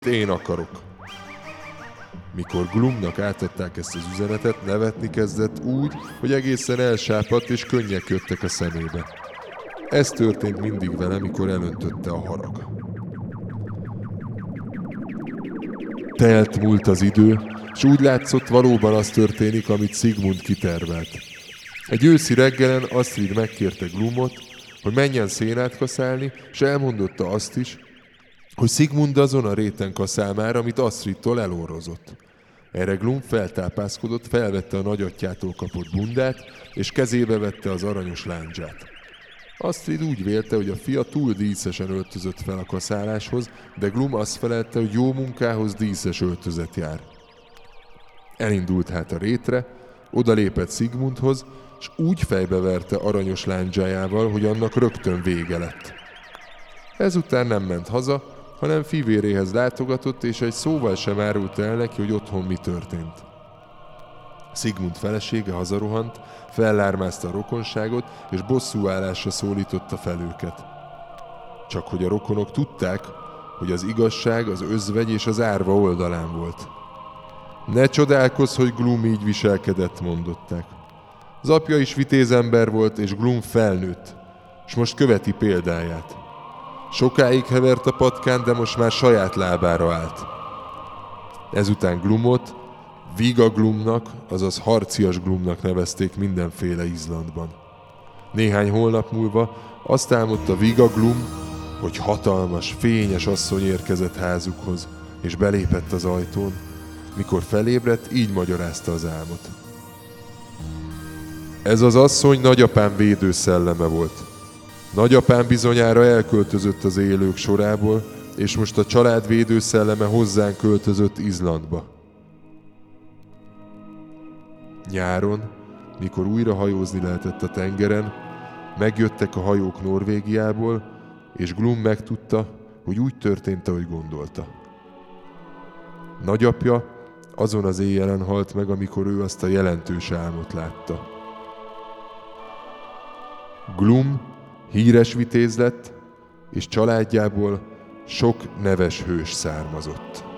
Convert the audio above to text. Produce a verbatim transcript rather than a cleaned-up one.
Én akarok. Mikor Glumnak átadták ezt az üzenetet, nevetni kezdett úgy, hogy egészen elsápadt és könnyek jöttek a szemébe. Ez történt mindig vele, mikor elöntötte a harag. Telt múlt az idő, s úgy látszott, valóban az történik, amit Sigmund kitervelt. Egy őszi reggelen Astrid megkérte Glumot, hogy menjen szénát kaszálni, s elmondotta azt is, hogy Sigmund azon a réten kaszál már, amit Astridtól elorrozott. Erre Glum feltápászkodott, felvette a nagyatyjától kapott bundát, és kezébe vette az aranyos lándzsát. Astrid úgy vélte, hogy a fia túl díszesen öltözött fel a kaszáláshoz, de Glum azt felelte, hogy jó munkához díszes öltözet jár. Elindult hát a rétre, odalépett Sigmundhoz, s úgy fejbeverte aranyos lándzsájával, hogy annak rögtön vége lett. Ezután nem ment haza, hanem fivéréhez látogatott, és egy szóval sem árult el neki, hogy otthon mi történt. Sigmund felesége hazarohant, fellármázta a rokonságot, és bosszúállásra szólította fel őket. Csak hogy a rokonok tudták, hogy az igazság az özvegy és az árva oldalán volt. Ne csodálkozz, hogy Glum így viselkedett, mondották. Az apja is vitéz ember volt, és Glum felnőtt, s most követi példáját. Sokáig hevert a patkán, de most már saját lábára állt. Ezután Glumot Viga Glumnak, azaz harcias Glumnak nevezték mindenféle Izlandban. Néhány hónap múlva azt álmodta Viga Glum, hogy hatalmas, fényes asszony érkezett házukhoz, és belépett az ajtón. Mikor felébredt, így magyarázta az álmot. Ez az asszony nagyapám védőszelleme volt. Nagyapám bizonyára elköltözött az élők sorából, és most a család védőszelleme hozzánk költözött Izlandba. Nyáron, mikor újra hajózni lehetett a tengeren, megjöttek a hajók Norvégiából, és Glum megtudta, hogy úgy történt, ahogy gondolta. Nagyapja azon az éjjelen halt meg, amikor ő azt a jelentős álmot látta. Glum híres vitéz lett, és családjából sok neves hős származott.